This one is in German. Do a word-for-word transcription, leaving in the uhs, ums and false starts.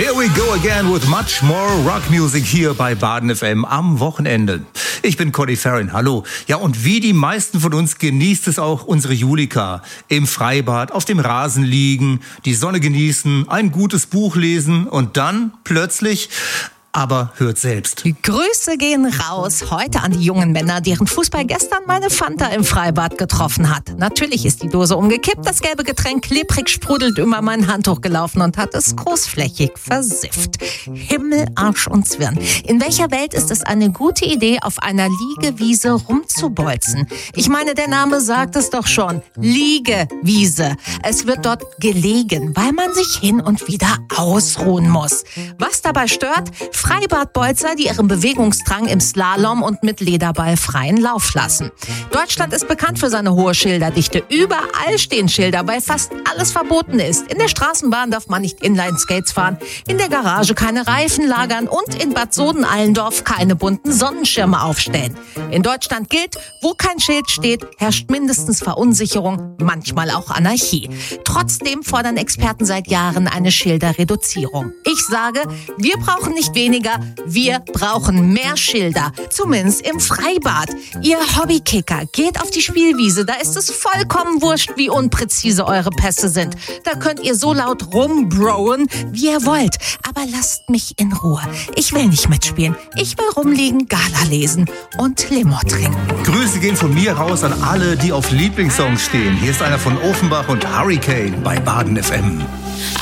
Here we go again with much more rock music hier bei Baden F M am Wochenende. Ich bin Conny Farren, hallo. Ja, und wie die meisten von uns genießt es auch unsere Julika. Im Freibad, auf dem Rasen liegen, die Sonne genießen, ein gutes Buch lesen und dann plötzlich... Aber hört selbst. Die Grüße gehen raus heute an die jungen Männer, deren Fußball gestern meine Fanta im Freibad getroffen hat. Natürlich ist die Dose umgekippt, das gelbe Getränk klebrig sprudelnd über mein Handtuch gelaufen und hat es großflächig versifft. Himmel, Arsch und Zwirn. In welcher Welt ist es eine gute Idee, auf einer Liegewiese rumzubolzen? Ich meine, der Name sagt es doch schon. Liegewiese. Es wird dort gelegen, weil man sich hin und wieder ausruhen muss. Was dabei stört? Freibadbolzer, die ihren Bewegungsdrang im Slalom und mit Lederball freien Lauf lassen. Deutschland ist bekannt für seine hohe Schilderdichte. Überall stehen Schilder, weil fast alles verboten ist. In der Straßenbahn darf man nicht Inline-Skates fahren, in der Garage keine Reifen lagern und in Bad Soden-Allendorf keine bunten Sonnenschirme aufstellen. In Deutschland gilt, wo kein Schild steht, herrscht mindestens Verunsicherung, manchmal auch Anarchie. Trotzdem fordern Experten seit Jahren eine Schilderreduzierung. Ich sage, wir brauchen nicht weniger, wir brauchen mehr Schilder, zumindest im Freibad. Ihr Hobbykicker, geht auf die Spielwiese, da ist es vollkommen wurscht, wie unpräzise eure Pässe sind. Da könnt ihr so laut rumbrowen, wie ihr wollt, aber lasst mich in Ruhe. Ich will nicht mitspielen, ich will rumliegen, Gala lesen und Limo trinken. Grüße gehen von mir raus an alle, die auf Lieblingssongs stehen. Hier ist einer von Offenbach und Hurricane bei Baden F M.